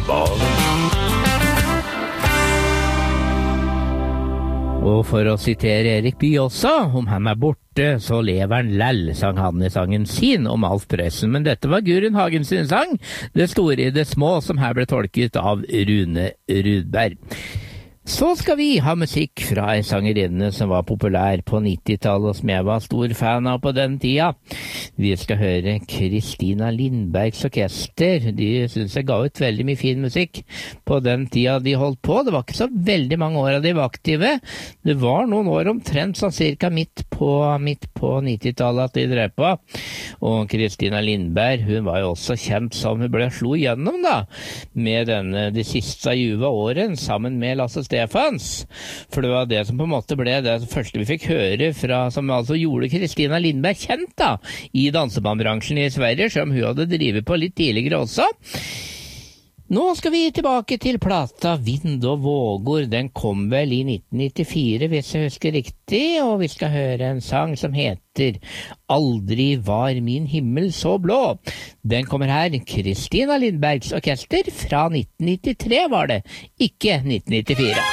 Kabalen. Og for å sitere Erik Bye også, om han borte, så lever han lell, sang han i sangen sin om Alf Prøysen. Men dette var Gurun Hagen sin sang, Det store i det små, som her ble tolket av Rune Rudberg. Så skal vi ha musikk fra en sangerinne som var populær på 90-tallet, og som jeg var stor fan av på den tida. Vi skal høre Kristina Lindbergs orkester. De synes jeg ga ut veldig mye fin musikk på den tida de holdt på. Det var ikke så veldig mange år av de var aktive. Det var noen år omtrent sånn cirka midt på 90-tallet at de drev på. Og Kristina Lindberg, hun var jo også kjent som hun ble slo gjennom da, med denne De siste av 20 åren, sammen med Lasse Stefans, for det var det som på en måte ble det første vi fikk høre fra, som altså gjorde Kristina Lindberg kjent da, i dansebandbransjen i Sverige, som hun hadde drivet på litt tidligere også. Nå skal vi tilbake til plata Vind og Vågor. Den kom vel i 1994, hvis jeg husker riktig, og vi skal høre en sang som heter Aldri var min himmel så blå. Den kommer her, Kristina Lindbergs orkester, fra 1993 var det, ikke 1994.